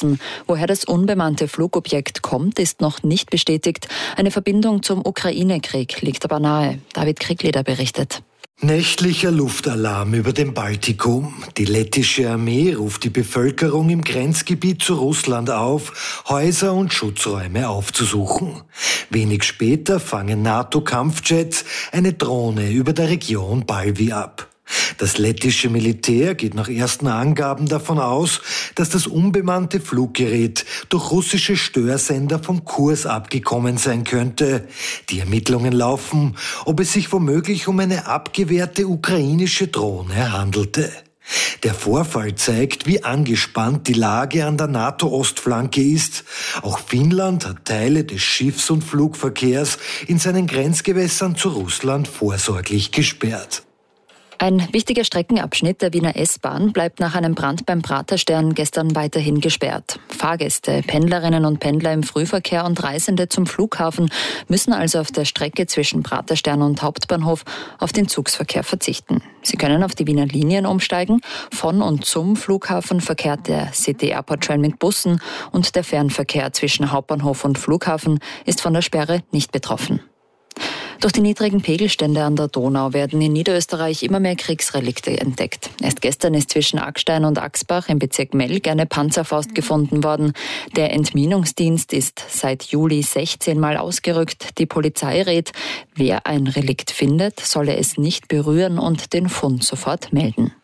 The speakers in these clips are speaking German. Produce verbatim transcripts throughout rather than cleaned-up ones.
lassen. Woher das unbemannte Flugobjekt kommt, ist noch nicht bestätigt. Eine Verbindung zum Ukraine-Krieg liegt aber nahe. David Kriegleder berichtet. Nächtlicher Luftalarm über dem Baltikum. Die lettische Armee ruft die Bevölkerung im Grenzgebiet zu Russland auf, Häuser und Schutzräume aufzusuchen. Wenig später fangen NATO-Kampfjets eine Drohne über der Region Balvi ab. Das lettische Militär geht nach ersten Angaben davon aus, dass das unbemannte Fluggerät durch russische Störsender vom Kurs abgekommen sein könnte. Die Ermittlungen laufen, ob es sich womöglich um eine abgewehrte ukrainische Drohne handelte. Der Vorfall zeigt, wie angespannt die Lage an der NATO-Ostflanke ist. Auch Finnland hat Teile des Schiffs- und Flugverkehrs in seinen Grenzgewässern zu Russland vorsorglich gesperrt. Ein wichtiger Streckenabschnitt der Wiener S-Bahn bleibt nach einem Brand beim Praterstern gestern weiterhin gesperrt. Fahrgäste, Pendlerinnen und Pendler im Frühverkehr und Reisende zum Flughafen müssen also auf der Strecke zwischen Praterstern und Hauptbahnhof auf den Zugsverkehr verzichten. Sie können auf die Wiener Linien umsteigen. Von und zum Flughafen verkehrt der City Airport Train mit Bussen und der Fernverkehr zwischen Hauptbahnhof und Flughafen ist von der Sperre nicht betroffen. Durch die niedrigen Pegelstände an der Donau werden in Niederösterreich immer mehr Kriegsrelikte entdeckt. Erst gestern ist zwischen Ackstein und Axbach im Bezirk Melk eine Panzerfaust gefunden worden. Der Entminungsdienst ist seit Juli sechzehn Mal ausgerückt. Die Polizei rät, wer ein Relikt findet, solle es nicht berühren und den Fund sofort melden.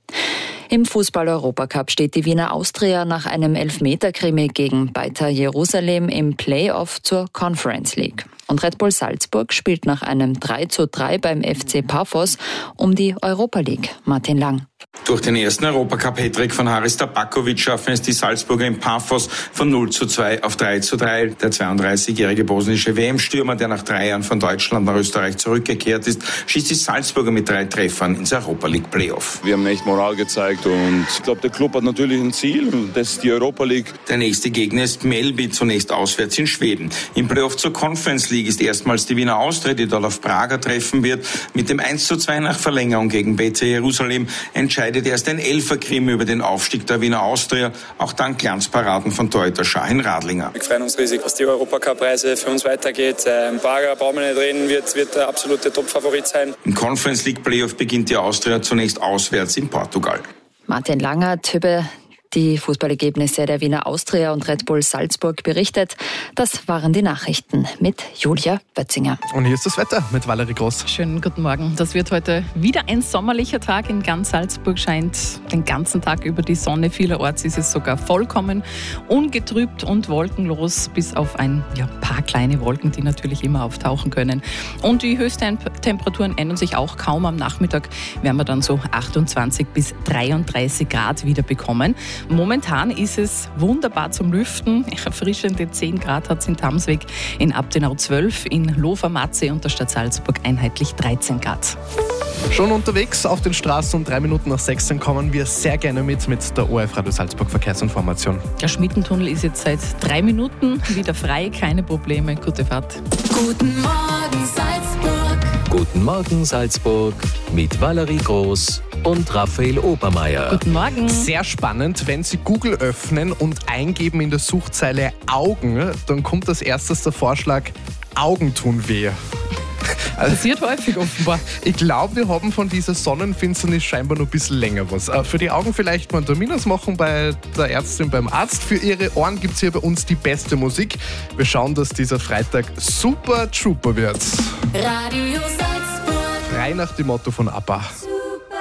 Im Fußball-Europacup steht die Wiener Austria nach einem Elfmeter-Krimi gegen Beitar Jerusalem im Playoff zur Conference League. Und Red Bull Salzburg spielt nach einem drei zu drei beim F C Paphos um die Europa League. Martin Lang. Durch den ersten Europacup-Hattrick von Haris Tabakovic schaffen es die Salzburger in Paphos von null zu zwei auf drei zu drei. Der zweiunddreißigjährige bosnische W M-Stürmer, der nach drei Jahren von Deutschland nach Österreich zurückgekehrt ist, schießt die Salzburger mit drei Treffern ins Europa League Playoff. Wir haben echt Moral gezeigt und ich glaube, der Club hat natürlich ein Ziel, das ist die Europa League. Der nächste Gegner ist Mjällby, zunächst auswärts in Schweden. Im Playoff zur Conference League ist erstmals die Wiener Austria, die dort auf Prager treffen wird. Mit dem eins zu zwei nach Verlängerung gegen Beitar Jerusalem entscheidet erst ein Elferkrimi über den Aufstieg der Wiener Austria, auch dank Glanzparaden von Torhüter Shahin Radlinger. Wir freuen uns riesig, dass die Europacup-Reise für uns weitergeht. Ähm, Prager, brauchen wir nicht reden, wird, wird der absolute Top-Favorit sein. Im Conference League Playoff beginnt die Austria zunächst auswärts in Portugal. Martin Langer hat über die Fußballergebnisse der Wiener Austria und Red Bull Salzburg berichtet. Das waren die Nachrichten mit Julia Bötzinger. Und hier ist das Wetter mit Valerie Groß. Schönen guten Morgen. Das wird heute wieder ein sommerlicher Tag. In ganz Salzburg scheint den ganzen Tag über die Sonne. Vielerorts ist es sogar vollkommen ungetrübt und wolkenlos, bis auf ein ja, paar kleine Wolken, die natürlich immer auftauchen können. Und die Höchsttemperaturen ändern sich auch kaum. Am Nachmittag werden wir dann so achtundzwanzig bis dreiunddreißig Grad wieder bekommen. Momentan ist es wunderbar zum Lüften. Erfrischende zehn Grad hat es in Tamsweg, in Abtenau zwölf, in Lofer-Matze und der Stadt Salzburg einheitlich dreizehn Grad. Schon unterwegs auf den Straßen um drei Minuten nach sechzehn kommen wir sehr gerne mit mit der O R F Radio Salzburg Verkehrsinformation. Der Schmittentunnel ist jetzt seit drei Minuten wieder frei, keine Probleme. Gute Fahrt. Guten Morgen Salzburg. Guten Morgen Salzburg mit Valerie Groß und Raphael Obermeier. Guten Morgen. Sehr spannend, wenn Sie Google öffnen und eingeben in der Suchzeile Augen, dann kommt als erstes der Vorschlag, Augen tun weh. Also, passiert häufig offenbar. Ich glaube, wir haben von dieser Sonnenfinsternis scheinbar noch ein bisschen länger was. Äh, für die Augen vielleicht mal einen Termin ausmachen bei der Ärztin, beim Arzt. Für Ihre Ohren gibt es hier bei uns die beste Musik. Wir schauen, dass dieser Freitag super Trooper wird. Radio Salzburg. Frei nach dem Motto von ABBA.